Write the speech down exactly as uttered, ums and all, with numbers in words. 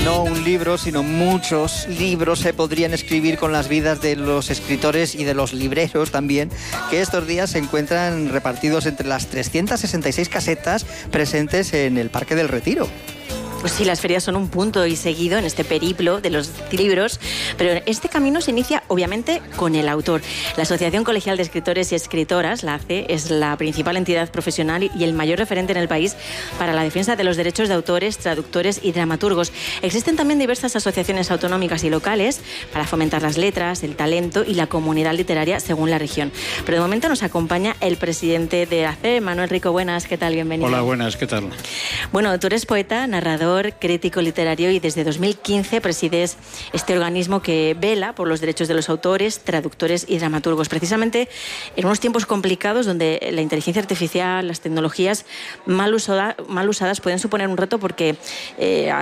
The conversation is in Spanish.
no un libro, sino muchos libros se podrían escribir con las vidas de los escritores y de los libreros también, que estos días se encuentran repartidos entre las trescientas sesenta y seis casetas presentes en el Parque del Retiro. Pues sí, las ferias son un punto y seguido en este periplo de los libros, pero este camino se inicia obviamente con el autor. La Asociación Colegial de Escritores y Escritoras, la A C E, es la principal entidad profesional y el mayor referente en el país para la defensa de los derechos de autores, traductores y dramaturgos. Existen también diversas asociaciones autonómicas y locales para fomentar las letras, el talento y la comunidad literaria según la región. Pero de momento nos acompaña el presidente de A C E, Manuel Rico. Buenas, ¿qué tal? Bienvenido. Hola, buenas, ¿qué tal? Bueno, tú eres poeta, narrador, crítico literario y desde dos mil quince presides este organismo que vela por los derechos de los autores, traductores y dramaturgos. Precisamente en unos tiempos complicados donde la inteligencia artificial, las tecnologías mal, usada, mal usadas pueden suponer un reto porque eh,